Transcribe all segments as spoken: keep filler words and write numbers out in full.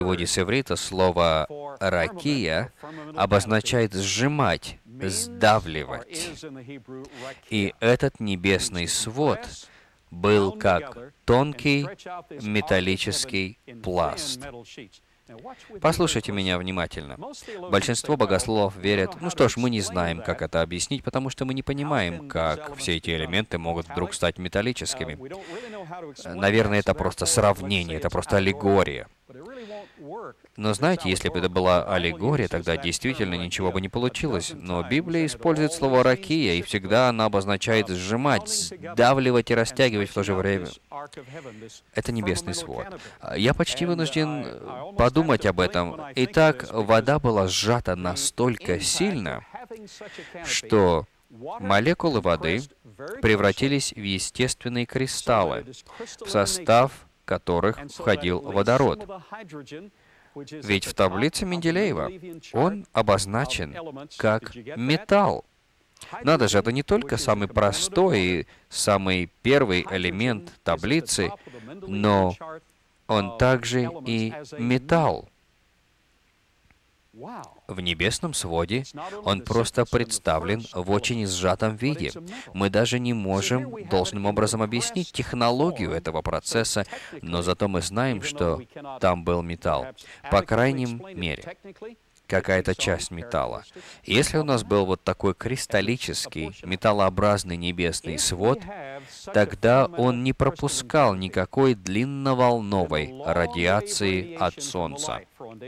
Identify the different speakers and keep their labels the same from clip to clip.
Speaker 1: переводе с иврита слово «ракия» обозначает «сжимать», «сдавливать». И этот небесный свод был как тонкий металлический пласт. Послушайте меня внимательно. Большинство богословов верят, ну что ж, мы не знаем, как это объяснить, потому что мы не понимаем, как все эти элементы могут вдруг стать металлическими. Наверное, это просто сравнение, это просто аллегория. Но знаете, если бы это была аллегория, тогда действительно ничего бы не получилось. Но Библия использует слово «ракия», и всегда она обозначает сжимать, сдавливать и растягивать в то же время. Это небесный свод. Я почти вынужден подумать об этом. Итак, вода была сжата настолько сильно, что молекулы воды превратились в естественные кристаллы, в состав которых входил водород. Ведь в таблице Менделеева он обозначен как металл. Надо же, это не только самый простой и самый первый элемент таблицы, но он также и металл. В небесном своде он просто представлен в очень сжатом виде. Мы даже не можем должным образом объяснить технологию этого процесса, но зато мы знаем, что там был металл. По крайней мере, какая-то часть металла. Если у нас был вот такой кристаллический, металлообразный небесный свод, тогда он не пропускал никакой длинноволновой радиации от Солнца.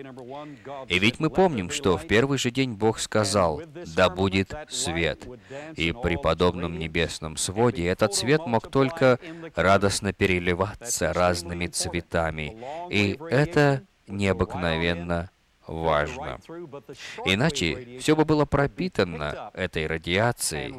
Speaker 1: И ведь мы помним, что в первый же день Бог сказал: «Да будет свет». И при подобном небесном своде этот свет мог только радостно переливаться разными цветами. И это необыкновенно важно. Иначе все бы было пропитано этой радиацией.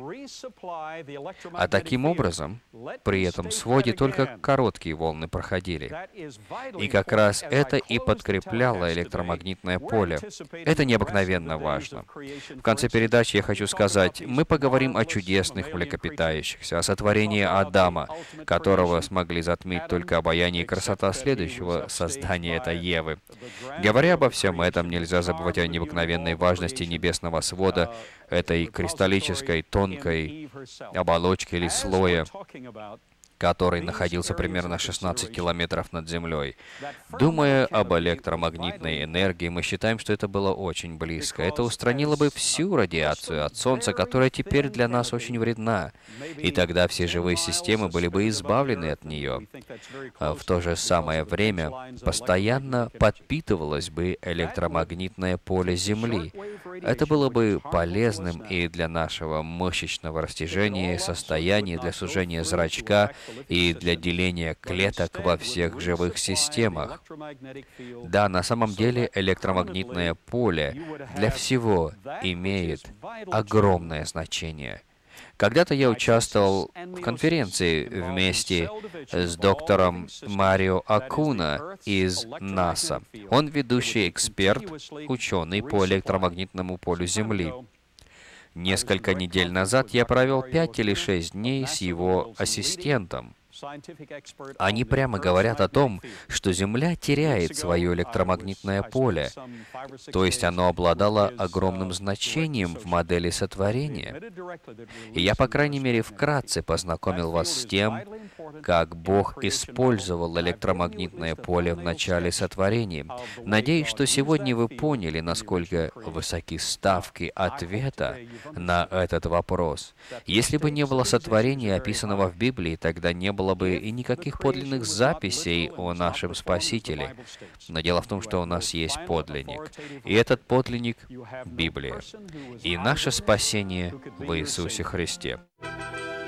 Speaker 1: А таким образом, при этом своде только короткие волны проходили. И как раз это и подкрепляло электромагнитное поле. Это необыкновенно важно. В конце передачи я хочу сказать, мы поговорим о чудесных млекопитающихся, о сотворении Адама, которого смогли затмить только обаяние и красота следующего создания, это Евы. Говоря обо всем этом, Там нельзя забывать о необыкновенной важности небесного свода, этой кристаллической тонкой оболочки или слоя, который находился примерно шестнадцать километров над землей. Думая об электромагнитной энергии, мы считаем, что это было очень близко. Это устранило бы всю радиацию от Солнца, которая теперь для нас очень вредна. И тогда все живые системы были бы избавлены от нее. А в то же самое время постоянно подпитывалось бы электромагнитное поле Земли. Это было бы полезным и для нашего мышечного растяжения, состояния, для сужения зрачка, и для деления клеток во всех живых системах. Да, на самом деле электромагнитное поле для всего имеет огромное значение. Когда-то я участвовал в конференции вместе с доктором Марио Акуна из НАСА. Он ведущий эксперт, ученый по электромагнитному полю Земли. Несколько недель назад я провел пять или шесть дней с его ассистентом. Они прямо говорят о том, что Земля теряет свое электромагнитное поле, то есть оно обладало огромным значением в модели сотворения. И я, по крайней мере, вкратце познакомил вас с тем, как Бог использовал электромагнитное поле в начале сотворения. Надеюсь, что сегодня вы поняли, насколько высоки ставки ответа на этот вопрос. Если бы не было сотворения, описанного в Библии, тогда не было бы и никаких подлинных записей о нашем Спасителе. Но дело в том, что у нас есть подлинник. И этот подлинник — Библия. И наше спасение в Иисусе Христе.